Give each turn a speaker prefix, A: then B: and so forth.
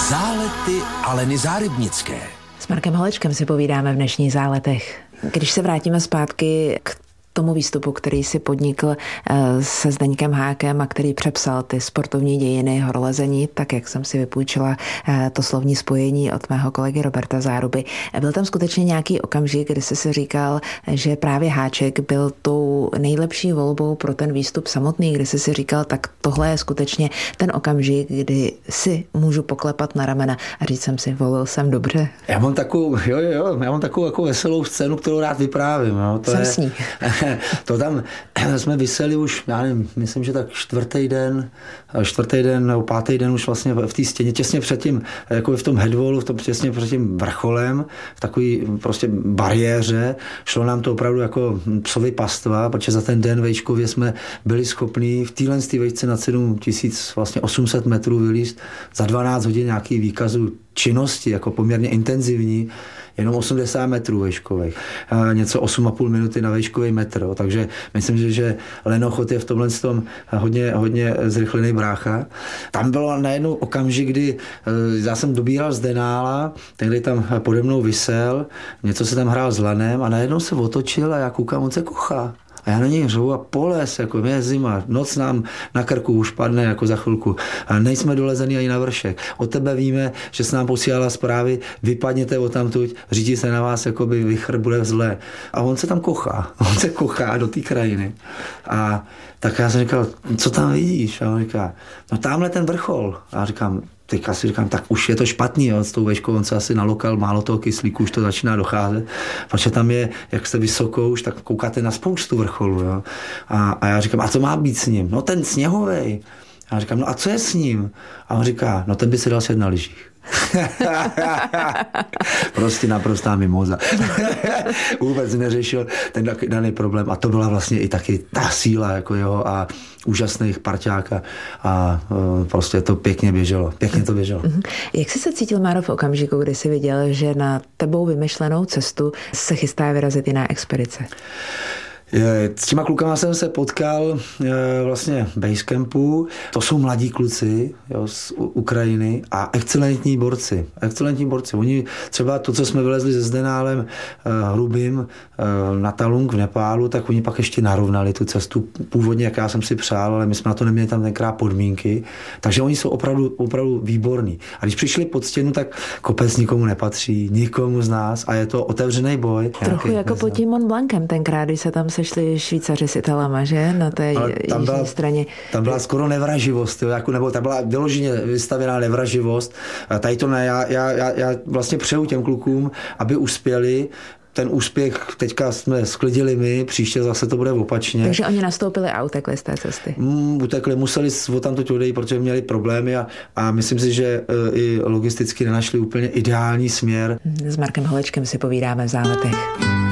A: Zálety Aleny Zárybnické.
B: S Markem Holečkem si povídáme v dnešních záletech. Když se vrátíme zpátky k tomu výstupu, který si podnikl se Zdeňkem Hákem a který přepsal ty sportovní dějiny horolezení, tak jak jsem si vypůjčila to slovní spojení od mého kolegy Roberta Záruby. Byl tam skutečně nějaký okamžik, kdy jsi si říkal, že právě Háček byl tou nejlepší volbou pro ten výstup samotný, kdy jsi si říkal, tak tohle je skutečně ten okamžik, kdy si můžu poklepat na ramena a říct jsem si, volil jsem dobře.
C: Já mám takovou jako veselou scénu, kterou rád vyprávím. Jo.
B: Jsem s ní.
C: To tam jsme viseli už, já nevím, myslím, že tak čtvrtý den nebo pátý den už vlastně v té stěně, těsně předtím, jako v tom headwallu, těsně před tím vrcholem, v takový prostě bariéře. Šlo nám to opravdu jako psovi pastva, protože za ten den vejškově jsme byli schopni v téhle vejšce nad 7800 metrů vylízt za 12 hodin nějaký výkazu činnosti, jako poměrně intenzivní, jenom 80 metrů vejškových. Něco 8,5 minuty na vejškový metr. Takže myslím, že lenochod je v tomhle tom hodně zrychlený brácha. Tam bylo najednou okamžik, kdy já jsem dobíral z denála, ten tam pode mnou visel, něco se tam hrál s lanem a najednou se otočil a já koukám, on se kochá. A já na něj řvu a poles, jako je zima, noc nám na krku už padne jako za chvilku. A nejsme dolezený ani na vršek. Od tebe víme, že se nám posílala zprávy, vypadněte odtamtud, řídí se na vás, jakoby vichr bude zlé. A on se tam kochá do té krajiny. A tak já jsem říkal, co tam vidíš? A on říká, no tamhle ten vrchol. A já říkám, teďka si říkám, tak už je to špatný, jo, s tou vejškou, on se asi nalokal, málo toho kyslíku, už to začíná docházet, protože tam je, jak jste vysoko už, tak koukáte na spoustu vrcholů, jo. A já říkám, a co má být s ním? No ten sněhovej. A já říkám, no a co je s ním? A on říká, no ten by si dal sjet na lyžích. Prostě naprostá mimoza. Vůbec neřešil ten daný problém a to byla vlastně i taky ta síla jako jeho a úžasných parťáka a prostě to pěkně to běželo.
B: Jak jsi se cítil, Máro, v okamžiku, kdy jsi viděl, že na tebou vymyšlenou cestu se chystá vyrazit jiná expedice?
C: S těma klukama jsem se potkal vlastně v basecampu. To jsou mladí kluci, jo, z Ukrajiny a excelentní borci. Oni třeba to, co jsme vylezli se Zdenálem Hrubým na Talung v Nepálu, tak oni pak ještě narovnali tu cestu původně, jak já jsem si přál, ale my jsme na to neměli tam tenkrát podmínky. Takže oni jsou opravdu výborní. A když přišli pod stěnu, tak kopec nikomu nepatří, nikomu z nás a je to otevřený boj.
B: Trochu jako pod tím Mont Blancem tenkrát, když se tam šli Švýcaři s Italama, že? Na té jižní straně.
C: Tam byla skoro nevraživost, jo, jako, nebo tam byla vyloženě vystavěná nevraživost. Tady to ne, já vlastně přeju těm klukům, aby uspěli. Ten úspěch teďka jsme sklidili my, příště zase to bude opačně.
B: Takže oni nastoupili a utekli z té cesty.
C: Utekli, museli odtamtud odejít, protože měli problémy a myslím si, že i logisticky nenašli úplně ideální směr.
B: S Markem Holečkem si povídáme v záletech.